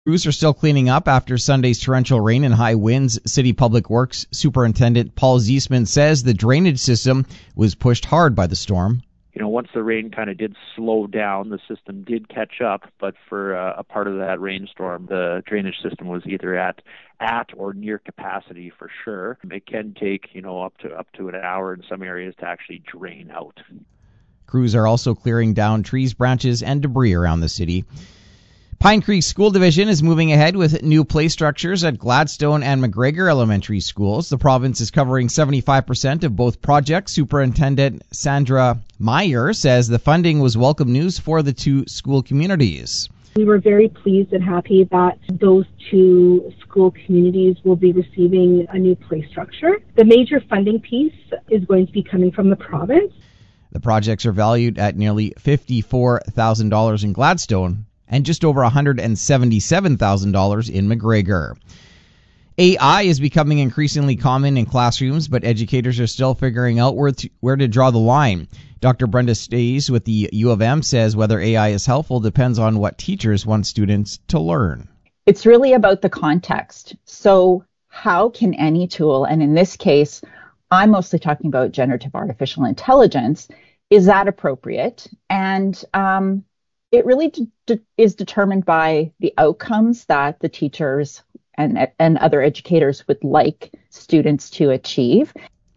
Crews are still cleaning up after Sunday's torrential rain and high winds. City Public Works Superintendent Paul Ziesman says the drainage system was pushed hard by the storm. Once the rain kind of did slow down, the system did catch up, but for a part of that rainstorm, the drainage system was either at or near capacity for sure. It can take, up to an hour in some areas to actually drain out. Crews are also clearing down trees, branches, and debris around the city. Pine Creek School Division is moving ahead with new play structures at Gladstone and McGregor Elementary Schools. The province is covering 75% of both projects. Superintendent Sandra Meyer says the funding was welcome news for the two school communities. We were very pleased and happy that those two school communities will be receiving a new play structure. The major funding piece is going to be coming from the province. The projects are valued at nearly $54,000 in Gladstone and just over $177,000 in McGregor. AI is becoming increasingly common in classrooms, but educators are still figuring out where to draw the line. Dr. Brenda Stays with the U of M says whether AI is helpful depends on what teachers want students to learn. It's really about the context. So how can any tool, and in this case, I'm mostly talking about generative artificial intelligence, is that appropriate? And it really is determined by the outcomes that the teachers and other educators would like students to achieve.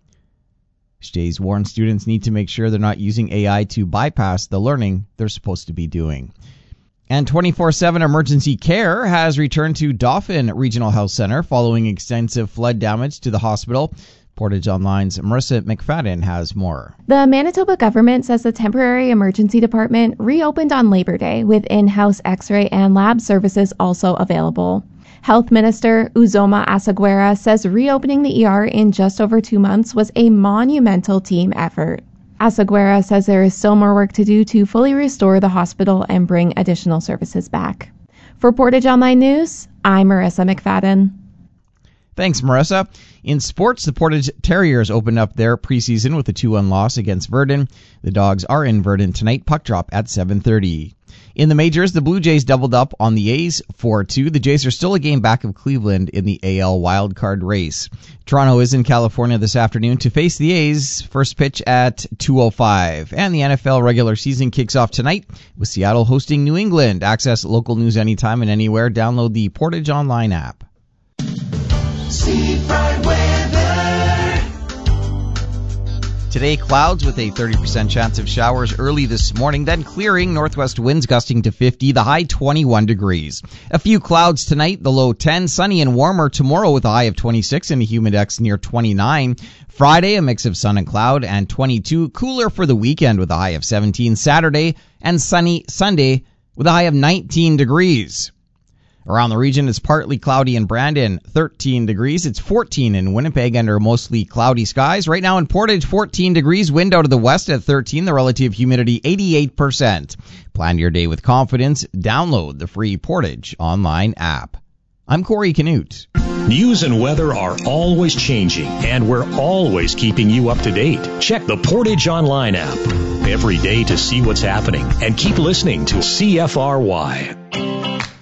Stays warns students need to make sure they're not using AI to bypass the learning they're supposed to be doing. And 24/7 emergency care has returned to Dauphin Regional Health Center following extensive flood damage to the hospital. Portage Online's Marissa McFadden has more. The Manitoba government says the temporary emergency department reopened on Labor Day with in-house x-ray and lab services also available. Health Minister Uzoma Asaguera says reopening the ER in just over 2 months was a monumental team effort. Asaguera says there is still more work to do to fully restore the hospital and bring additional services back. For Portage Online News, I'm Marissa McFadden. Thanks, Marissa. In sports, the Portage Terriers opened up their preseason with a 2-1 loss against Verdun. The Dogs are in Verdun tonight, puck drop at 7:30. In the majors, the Blue Jays doubled up on the A's 4-2. The Jays are still a game back of Cleveland in the AL wildcard race. Toronto is in California this afternoon to face the A's. First pitch at 2:05. And the NFL regular season kicks off tonight with Seattle hosting New England. Access local news anytime and anywhere. Download the Portage Online app. Seafront weather. Today, clouds with a 30% chance of showers early this morning, then clearing, northwest winds gusting to 50, the high 21 degrees. A few clouds tonight, the low 10, sunny and warmer tomorrow with a high of 26 and a humidex near 29. Friday, a mix of sun and cloud and 22, cooler for the weekend with a high of 17. Saturday and sunny Sunday with a high of 19 degrees. Around the region, it's partly cloudy in Brandon, 13 degrees. It's 14 in Winnipeg under mostly cloudy skies. Right now in Portage, 14 degrees, wind out of the west at 13, the relative humidity 88%. Plan your day with confidence. Download the free Portage Online app. I'm Corey Canute. News and weather are always changing, and we're always keeping you up to date. Check the Portage Online app every day to see what's happening, and keep listening to CFRY.